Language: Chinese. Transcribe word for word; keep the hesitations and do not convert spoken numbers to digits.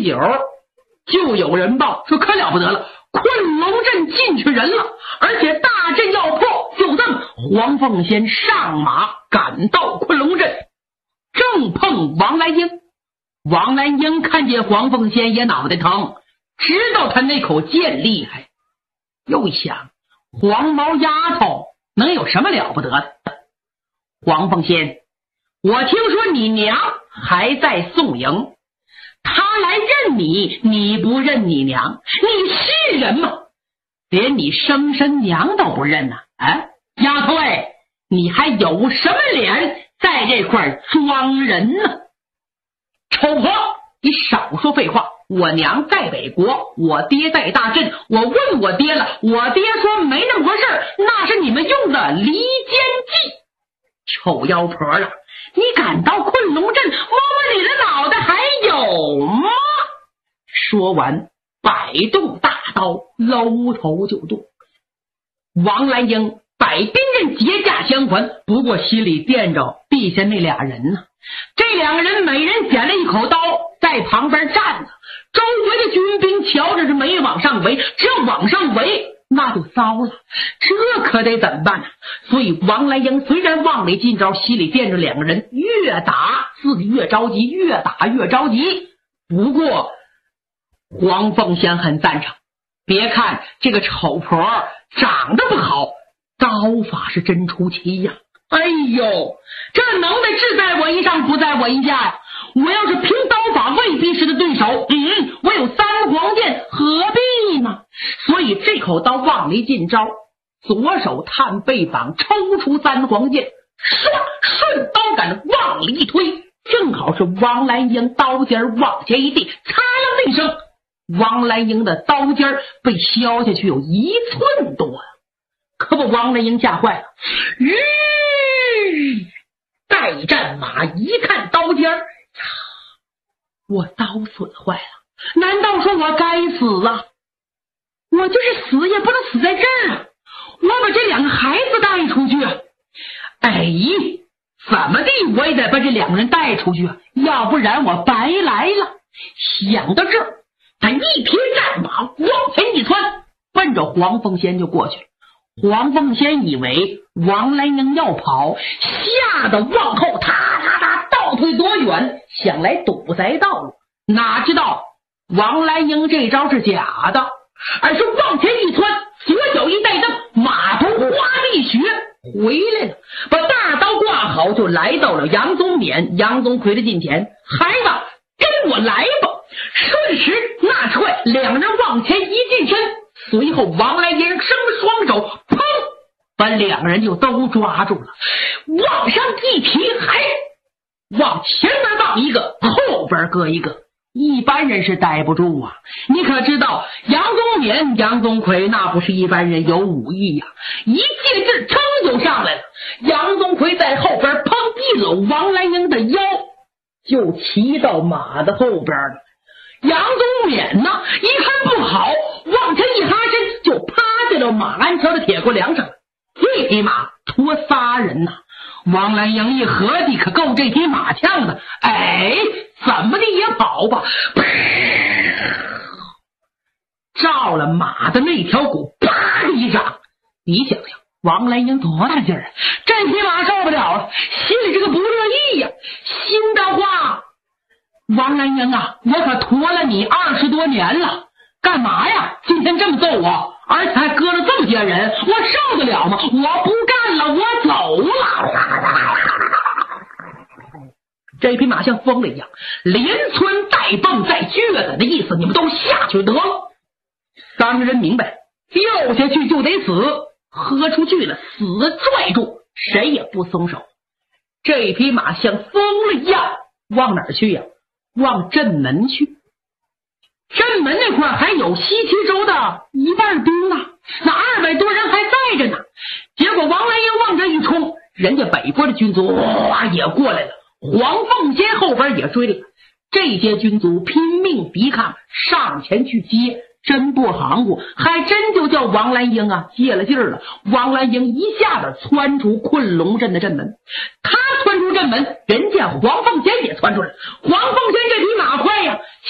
久，就有人报说可了不得了，困龙阵进去人了，而且大阵要破。就这么，黄凤仙上马赶到困龙阵，正碰王兰英。王兰英看见黄凤仙也脑袋疼，知道他那口剑厉害，又想黄毛丫头能有什么了不得的？黄凤仙，我听说你娘还在宋营，他来认你，你不认你娘，你是人吗？连你生身娘都不认呢、啊！啊，丫头哎，你还有什么脸在这块装人呢？丑婆，你少说废话！我娘在北国，我爹在大镇，我问我爹了，我爹说没那么回事，那是你们用的离间计。臭妖婆了，你敢到困龙阵摸摸你的脑袋还有吗？说完摆动大刀，搂头就动。王兰英摆兵刃结架相还，不过心里惦着地下那俩人呢。这两个人每人捡了一口刀，在旁边站着，周围的军兵瞧着是没往上围，只要往上围那就糟了，这可得怎么办呢？所以王兰英虽然往里进招，心里惦着两个人，越打自己越着急，越打越着急。不过黄凤仙很赞成，别看这个丑婆长得不好，刀法是真出奇呀！哎呦，这能耐志在我一上，不在我一下呀！我要是凭刀法，未必是他对手。嗯，我有三黄剑，何必呢？所以这口刀往里进招，左手探背膀，抽出三黄剑，唰，顺刀杆往里一推，正好是王兰英刀尖往前一递，擦啦一声，王兰英的刀尖被削下去有一寸多，可把王兰英吓坏了。吁，待战马一看刀尖儿，我刀损坏了，难道说我该死啊？我就是死也不能死在这儿啊！我把这两个孩子带出去啊！哎，怎么地我也得把这两个人带出去啊，要不然我白来了。想到这儿，他一撇战马往前一窜，奔着黄凤仙就过去了。黄凤仙以为王兰英要跑，吓得往后踏踏踏倒退多远，想来堵塞道路，哪知道王兰英这招是假的，而是往前一窜，左脚一带蹬，马头哗的一血回来了，把大刀挂好，就来到了杨宗勉、杨宗奎的近前。孩子，跟我来吧！瞬时那踹，两人往前一进身，随后王兰英伸双手，砰，把两个人就都抓住了，往上一提，还往前边放一个，后边搁一个，一般人是逮不住啊！你可知道杨宗勉、杨宗奎那不是一般人，有武艺呀、啊！一借劲，噌就上来了。杨宗奎在后边砰一搂王兰英的腰，就骑到马的后边了。杨宗勉呢，一看不好，往前一哈身，就趴在了马鞍桥的铁锅梁上。这匹马驮仨人呐、啊！王兰英一合计，可够这匹马呛的，哎，怎么的也跑吧！照了马的那条骨，啪的一掌。你想想，王兰英多大劲儿啊！这匹马受不了了，心里这个不乐意呀、啊。心的话，王兰英啊，我可驮了你二十多年了，干嘛呀？今天这么揍我，而且还割了这么些人，我受得了吗？我不干了，我走了。这匹马像疯了一样，连蹿带蹦再撅的，那意思你们都下去得了。三个人明白，掉下去就得死，喝出去了，死拽住，谁也不松手。这匹马像疯了一样，往哪儿去呀、啊？往镇门去。镇门那块还有西岐州的一半兵啊，那二百多人还在着呢。结果王兰英往这一冲，人家北国的军卒哇也过来了，黄凤仙后边也追来了。这些军卒拼命抵抗，上前去接，真不行乎，还真就叫王兰英啊借了劲儿了。王兰英一下子窜出困龙镇的镇门，他窜出镇门，人家黄凤仙也窜出来。黄凤仙这匹马快呀，